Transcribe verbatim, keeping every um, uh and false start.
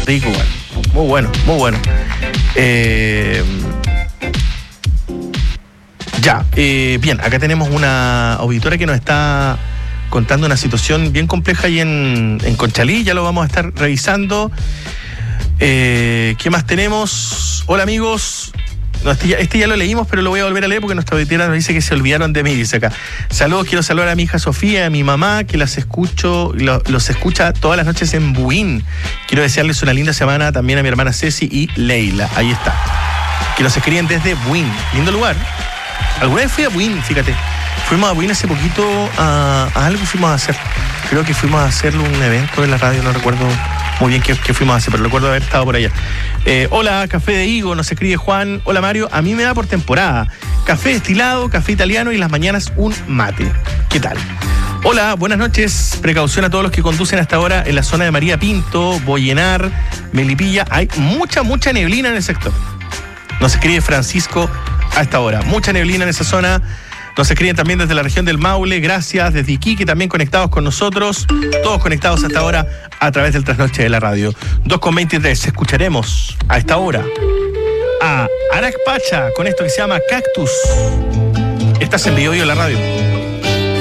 Rico, bueno. Muy bueno, muy bueno. Eh, ya, eh, bien, acá tenemos una auditora que nos está contando una situación bien compleja ahí en, en Conchalí, ya lo vamos a estar revisando. Eh, ¿Qué más tenemos? Hola amigos. No, este, ya, este ya lo leímos, pero lo voy a volver a leer porque nuestra auditora nos dice que se olvidaron de mí, dice acá. Saludos, quiero saludar a mi hija Sofía, a mi mamá, que las escucho, lo, los escucha todas las noches en Buin. Quiero desearles una linda semana también a mi hermana Ceci y Leila. Ahí está. Que nos escriben desde Buin. Lindo lugar. Alguna vez fui a Buin, fíjate. Fuimos a Buin hace poquito a, a algo fuimos a hacer. Creo que fuimos a hacer un evento en la radio, no recuerdo muy bien qué, qué fuimos a hacer, pero recuerdo haber estado por allá. Eh, hola, Café de Higo, nos escribe Juan. Hola Mario, a mí me da por temporada. Café destilado, café italiano y las mañanas un mate. ¿Qué tal? Hola, buenas noches. Precaución a todos los que conducen hasta ahora en la zona de María Pinto, Boyenar, Melipilla. Hay mucha, mucha neblina en el sector. Nos escribe Francisco a esta hora. Mucha neblina en esa zona. Nos escriben también desde la región del Maule, gracias, desde Iquique también conectados con nosotros, todos conectados hasta ahora a través del Trasnoche de la Radio. dos con veintitrés, escucharemos a esta hora a Arak Pacha con esto que se llama Cactus. Estás en Bio Bio la radio.